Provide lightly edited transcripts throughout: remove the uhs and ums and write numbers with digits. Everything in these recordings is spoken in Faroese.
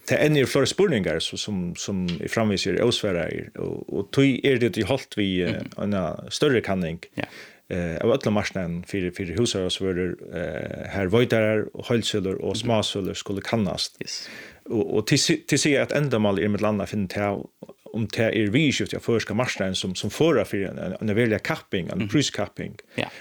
det är flera spurningar som i framvisar osvärar och tog det i halt vi en större kanning. Av alla marknaden för husar och så här vojtarar och höjdsölor och småsölor skulle kannas. Och till se att ändamål i med landa finna om det är vidskift jag förska marknaden som förra för en välja capping, en priskapping.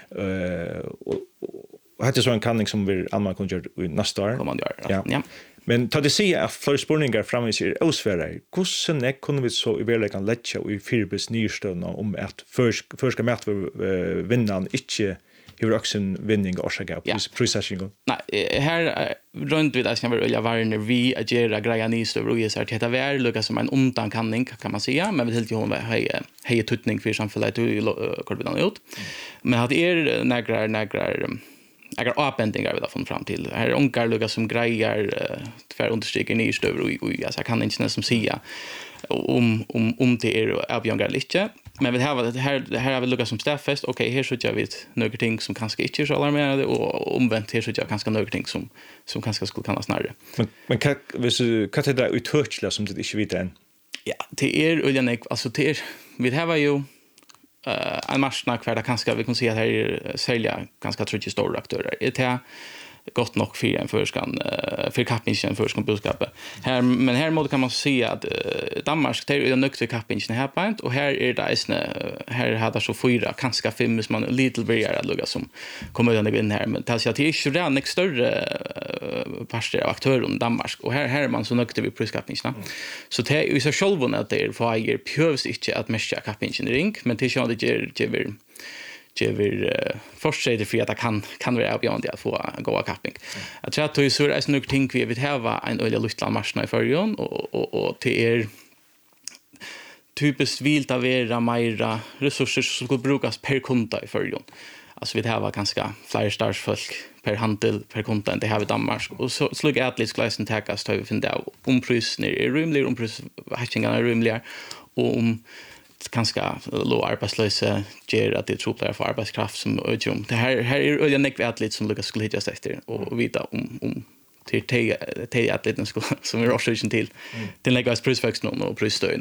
Och det är så en kanning som vi annan kan göra nästa år. Ja. Men ta det säga att flera spurningar framvis i osfärer. Hur kunde vi så i verkligheten lägga och i fyrbes nyrstövna om att förska mätt för vinnaren inte hur också en vinning och orsaka prissättningen? Nej, här runt vid att jag vill vara när vi agerar grejer nystöver och så att det är lukka som en undankanning kan man säga, men vi helt ju hon hej tutning för samhället korbidan ut. Men att några avbändningar vi har fått fram till. Här onkar lukka som grejer för understryker nystöver och jag kan inte som säga om det är avgörande eller inte. Men vi har det här har vi lukka som staffest. Okej, här så jag vet några ting som kanske inte är så alarmerande och omvänt här så jag kanske några ting som kanske skulle kunna snarare. Men kan det där uthörtsla som det inte vet än? Ja, det är uljanek alltså det är vi har ju en marknad kvar där kanske vi kan se att här är sälja ganska trygga stora aktörer. Det är gott nog för en för kappingen för budskapet. Men här måste kan man se att Danmark det är nökt för kappingen här point och här är det här hade så 4 kanske 5 som man little bit att lugga som kommer den in här men det är ju redan en större parter av aktörer i Danmark och här är man så nökt vid priskappingen. Så det är ju så självon att det är för äger behövs inte att mäscha kappingen i ring men det är ju det ger forskare för att det kan vara avgörande att få goda capping. Jag tror att det är så är nog ting vi vill ha en öliga luftland marknad i förrjön och det är typiskt vilt av era mera resurser som ska brukas per konta i förrjön. Alltså vi har ganska fler starsfolk per handel per konta än det här i Danmark och så slog att lite gläsen täckas tar vi finna om priserna är rimliga om prishatchingarna är rimliga och om kanske låg arbetslösa ger att det tror för arbetskraft som ödjum. Det här är öliga nekvätligt som Lucas skulle hittas efter och vita om till atleten som är årsöken till läggas prisväxten och prisstöden.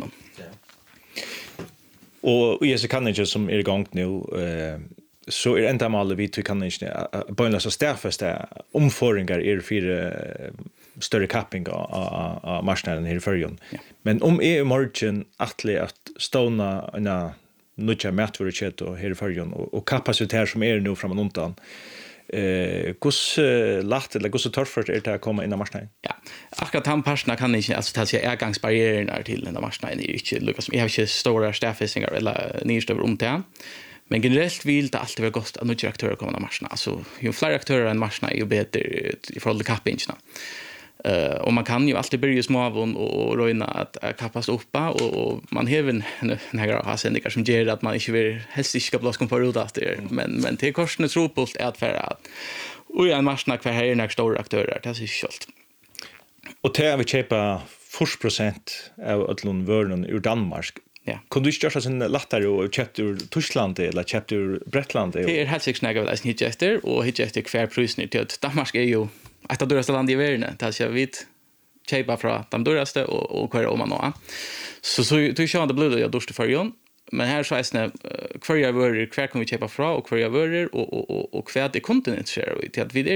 Och i så kan inte som är igång nu så är ända mal vi kan inte börja så stärfast omföringar är för större capping av marknaden här i förrjön. Men om morgon att ståna en nutja mätvarukhet och här i förrjön och kapacitet som är nu framan undan kus lacht eller kus torfert är det att komma in i marknaden. Ja. Akkurat han passna kan inte alltså ta sig ergangsbarriärerna till den marknaden är inte Lucas som jag har inte stora staffisningar eller nystöver om det. Men generellt vill det alltid vara gott att nya aktörer kommer till marknaden. Alltså ju fler aktörer än marknaden ju bättre i förhållande till kappingarna. Och man kan ju alltid börja småavon och röjna att kappas uppa och man har några hasendikar som ger att man inte vill helst inte ska blåska på ruta efter men till korsne tropult är att för att och en marknad kvar här är några stora aktörer det är så skalt. Och det vi köpa 40% av allon vörnen ur Danmark. Ja. Kan du inte göra sin lättare och köpa ur Tyskland eller köpa ur Bretland? Det är helt säkert snägga väl att hitta efter och hitta efter kvar priser till att Danmark är ju ett av dyraste land i världen. Det är så vitt köpa från de dyraste och kvar om man nå. Så du kör det blöder jag dörste förjon. Men här så är det kvar varor kvar kan vi köpa från och kvar varor och kvar det kontinent share till att vi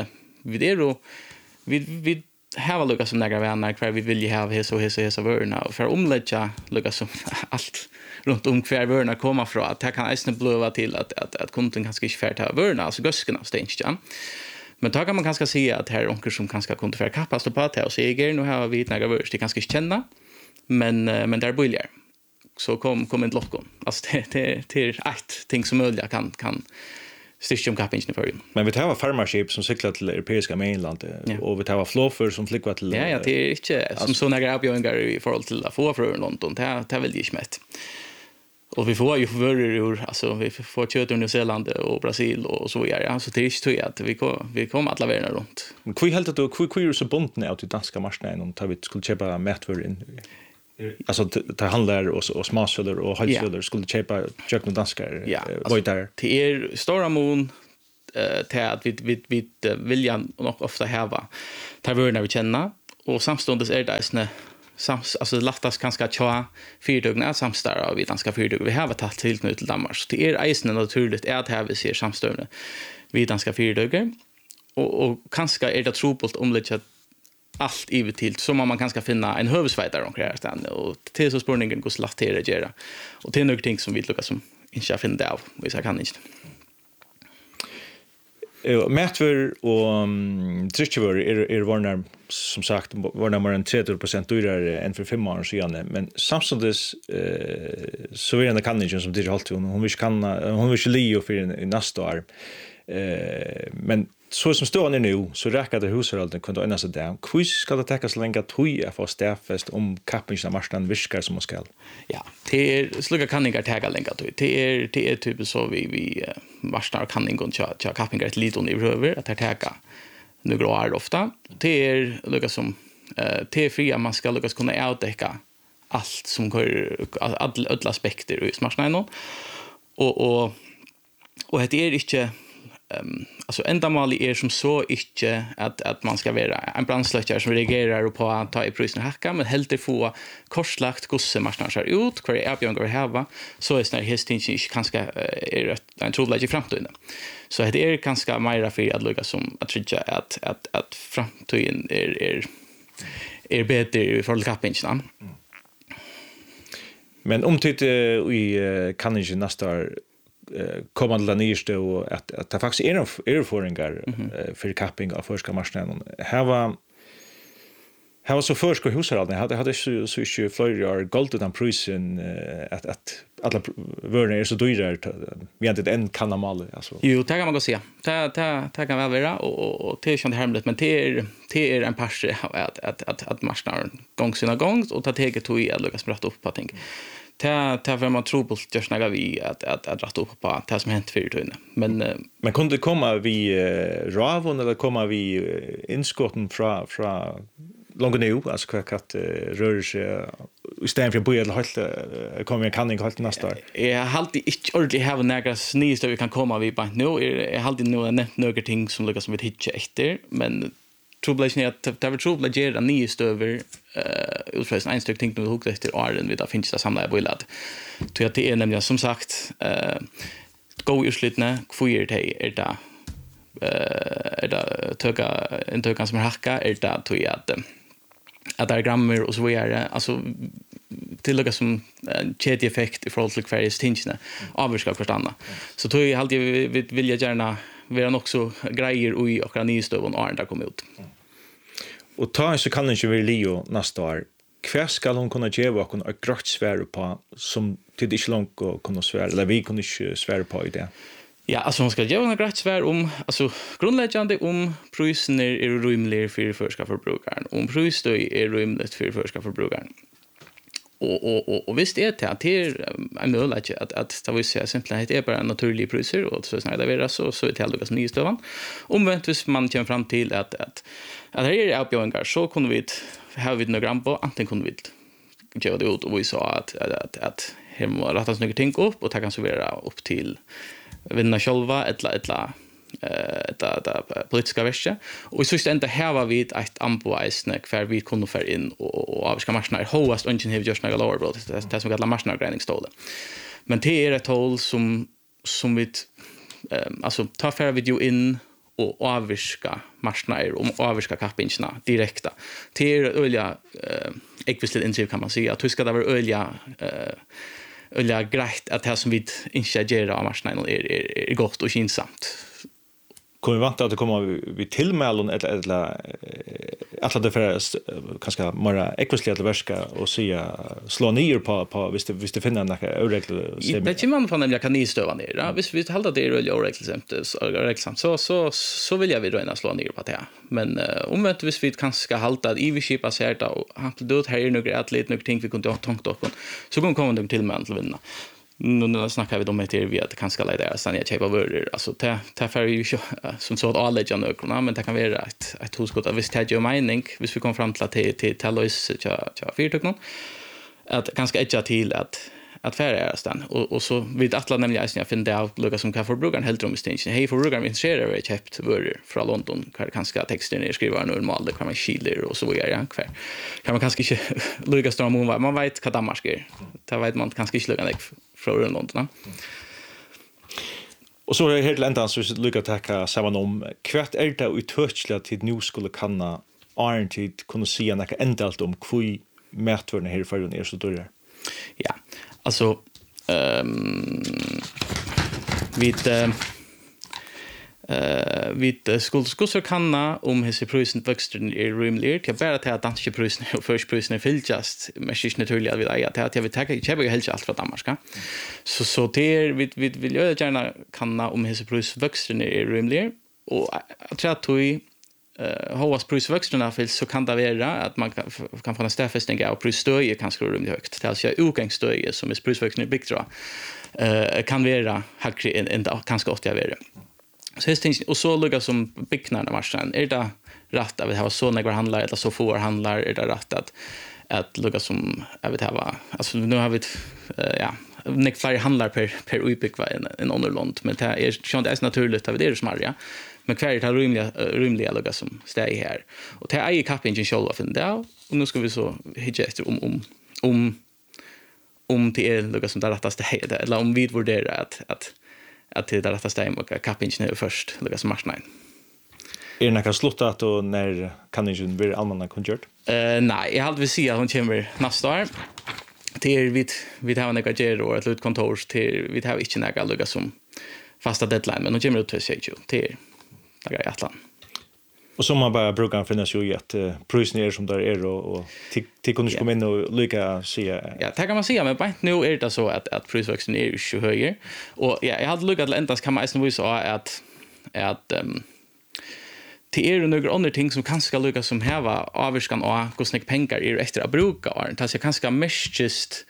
har Lucas som några vänner kvar vi vill ju ha hesa varorna och för omlägga Lucas som allt runt om kvar varorna komma från att det kan nästan blöva till att kunden kanske inte färd ha varorna alltså göskarna stängt. Men då kan man kanske se att här onkel som kanske kunde för kappas på att och säger nu har vi några varor det kanske känna men där billigare. Så kom en lockon. Alltså det är ett ting som möjliga kan styrka kappingen i förrjun. Men vi tar farmarship som cyklar till europeiska mainland och vi tar flåfer som flyger till Ja, det är inte som så några avgörningar i förhåll till att få från London. Det är väl inte mätt. Och vi får ju varor alltså vi får kött ur Nya Zeeland och Brasil och så vidare. Alltså det är inte så att vi kommer alla vägarna runt. Men hur helt att hur är så bunden av till danska marknaden om tar vi skulle köpa mätvaror in alltså det handlar och småsölder och halvsölder skulle köpa kök med danskar vad där det är stora mån till att vi vill nog ofta häva tar vi när vi känner och samstundes är det alltså lattas kanske tja fyrdugna samstarra vi danska fyrdug vi har tagit till nu till Danmark så det är isen naturligt att här vi ser samstövne vi danska fyrdugar och kanske är det tropult om lite allt ivet till så man kanske finna en huvudspejtare omkring stan och till så spårningen går slatt till det göra och det är några ting som vi lukas som inte finna det av hvis jag kan inte Mätver och tryckvör är varnar som sagt varnar mer än 30% dyrare än för 5 år sedan men samtidigt så är det kan inte som det alltid hon vill Leo för nästa år men så som står nu så räcker det hushållen kunde ändra sig där. Hur ska det täckas länge toja för stäffest om kappingen av marstan viskar som ska? Ja, det är sluga kanningar täcka länge toja. Det är typ så vi marstar kanningen och kappingar ett litet över att täcka några år ofta. Det är luga som det är fria man ska lugas kunna avtäcka allt som går alla aspekter i marstan och det är inte alltså ändamålet är som så inte att man ska vara en brandsläckare som reagerar på att ta i prisen hacka men helt få korslagt gosse ser ut kvar är björn går häva så är snär hästinchen inte kanske är en trovärdig i framtiden så det är ganska mer för att lucka som att trodde att framtiden är bättre för kappingen men om tyckte vi kan inte nästa kommande nyrste och att det faktiskt är erfarenheter för kapping av förska marknaden. Här var så förska hushållen hade så flera golden prisen att alla värden är så dyra vi har inte en kanamal alltså. Jo, det kan man gå se. Det kan väl vara och det är ju inte hemligt men det är en parse att marknaden gång sina gång och ta teget tog i att lyckas prata upp på ting. Det för man tror på just när vi att dra upp på det som hänt för tiden. Men kunde komma vi ravon eller komma vi inskotten från långt nu alltså kvart rör sig istället för att börja helt kommer en kanning helt nästa år. Jag har alltid inte ordentligt have några sneeze vi kan komma vi på nu är alltid några ting som lukas som vi hittar efter men troublation är att det var troublage en ny stöver utfrån en styck ting vi hugger efter åren vi där finns det samla bollad. Så att det är nämligen som sagt gå urslitna kvar det är det töka som hacka är det tror jag att diagrammer och så vidare alltså till något som en kedjeeffekt i förhållande till kvarjes tingene avvarska kvarstanna. Så tror jag alltid vi vill gärna vara också grejer i och nystövon och där kommer ut. Och ta så kan inte vi Leo nästa år. Kvar ska hon kunna ge och kunna grått svär på som till inte långt och kunna svär eller vi kunna inte svär på det. Ja, alltså hon ska ge en grått svär om alltså grundläggande om prisen är rimlig för förska förbrukaren. Om priset är rimligt för förska förbrukaren. Och visst är det att det är en möjlighet att ta vissa simpelt det är bara en naturlig priser och så snarare det är så är det alltså nystövan. Omvänt hvis man kommer fram till att det är uppgångar så kunde vi ha vid några gram på antingen kunde vi göra det ut och vi sa att här må rättas några ting upp och ta kan så vara upp till vinna själva ett politiska värsta och så ända här var vi ett ampoisne kvar vi kunde för in och avska marknader hoast och inte have just några lower broad det som kallas marknadsgränsstål. Men det är ett hål som vi alltså ta för video in och avviska marknader och avviska kappingarna direkta. Det är öliga ekvisligt intensiv kan man säga. Att ska det vara öliga grejt att det som vi inte gör av marknaden är gott och kinsamt. Kommer vi vanta att det kommer vi tillmälen eller att det för kanske mer ekvisligt att verka och säga slå ner på visst det finner några oregler. Det kommer man från den kan nystöva ner. Ja, visst vi håller det är oreglersamt så vill jag vi då ena slå ner på det. Men omvänt visst vi kanske hålla i vi skipa sig där och han då här är några atlet några ting vi kunde ha tänkt upp så kommer de tillmälen till vinna. Nu snackar vi om det vi att kanske lägga sen jag köpa vörder alltså ta för ju som så att alla jag nöklarna men det kan vara ett husgott att visst jag mening hvis vi kommer fram till att till Lois jag fyrtök någon att ganska etcha till att att färdas den och så vid att nämligen jag finner det att lucka som kan förbrukaren helt rum istället. Hej förbrukaren intresserar vi köpt varor från London kan kanske texten är skriva normalt det kan man skiljer och så vidare kvar. Kan man kanske inte lucka storm om man vet vad Danmark är. Det vet man kanske inte lucka från London. Och så är det helt ändan så lucka tacka samman om kvart är det uttouchla till nu skulle kunna Arntid kunna se något ändalt om hur mätvarna här för är så dåliga. Ja, alltså vi skulle kanna om hur prisen växten är rimligt. Jag bara till att danska prisen och förstprisen är fylltjast men det är naturligt att vi lägger till att jag vill ta köpa helt allt från Danmark. Så det vi vill göra gärna kanna om hur prisväxten är rimligt och jag tror att vi hårdast prisväxterna så kan det vara att man kan få en stäffästning av prisstöje kan skriva rimligt högt. Det är alltså utgångsstöje som är prisväxten i bygdra kan vara högre än kanske 80 värre. Så och så lugga som byggnaderna marschen är det rätt att vi har så några handlar eller så få handlar är det rätt att lugga som jag vet ha alltså nu har vi Nick fler handlar per utbyggva en underlånd men det är det är naturligt att det är smarja men kvar är rimliga lugga som stäj här och det är i kappingen själva för det och nu ska vi så hitta efter om det är lugga som det rättaste är eller om vi värderar att det är rättaste och kappingen är först lugga som marsnine. Är det något sluttat och när kan det bli allmänna koncert? Nej, jag hade vill se att hon kommer nästa år. Till vi har några ger och ett litet kontor till vi har inte några lugga som fasta deadline men hon kommer ut till sig till några jättan. Och så man bara brukar finnas ju att prisen är som där är och till kunde komma in och lycka se. Ja, det kan man säga men bara nu är det så att prisväxten är ju så högre och jag hade lyckats att ändas kan man nästan visa att det är några andra ting som kanske lyckas som häva avskan och hur snäck pengar är extra bruka det så kanske mest just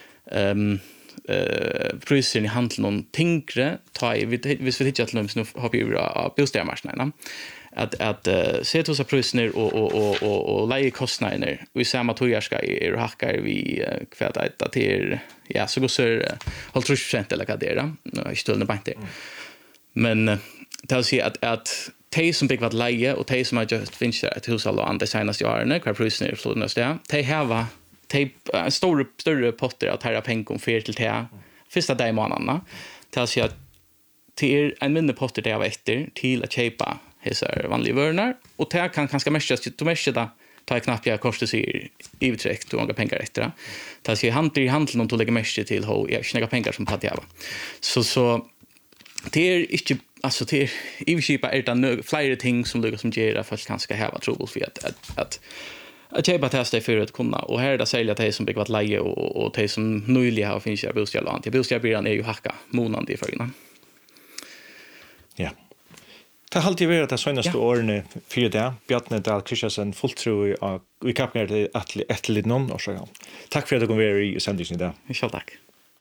prisen i handeln någon tingre ta i vis vi hittar till nu har vi av bostadsmarknaden att se till så priser och lägga kostnader vi samma tojarska är hackar vi kvärt att till ja så går så 30% eller vad det är då stulna banker men det vill säga att de som byggt leie och de som har just finns ett hushåll och andra senaste åren kvar priserna är flodna där de har större potter att här pengar för till det första dag i månaderna till att säga att det är en mindre potter det av efter till att köpa hela vanliga varor och det kan ganska mest till mest där ta knappt jag kostar sig i uttryck och många pengar efter det så handeln och lägga mest till hur jag snäga pengar som på det så det är inte alltså det är i princip är det flera ting som lukar som ger fast kanske här var trouble för att köpa testa för att kunna och här är det sälja till som byggt leje och till som nyligen har finns jag bostadslån till bostadsbyrån är ju hacka månaden i förna. Ja. Det har alltid varit det senaste åren för det. Bjarne Dahl Kristiansen fulltro i kappningar till ett litet någon år så. Tack för att du kom vara i sändningen idag. Ja, tack.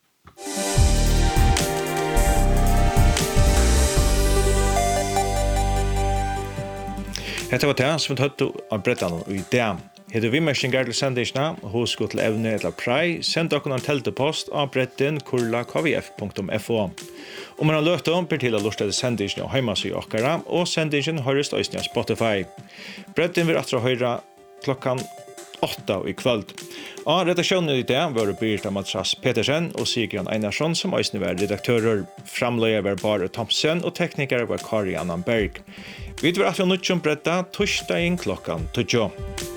Hetta var det som vi tatt av Bretland og i det. Heter vi mestingar til sendisna, hos gå til evne eller prei, send dere en teltepost av bretten@kvf.fo. Om man har løtt om, ber til å lorte til sendisna og heimasy okkara, og sendisna høres øysene av Spotify. Bretten vil atra høyra klokkan 8 i kvöld. Og redaksjonen i det var Birta Matras Petersen og Sigrid Einarsson som øysene var redaktører. Framløyer var Bare Thomsen og teknikere var Kari Annan Berg. Vi var atra nødt som bretta torsdagen klokkan 12.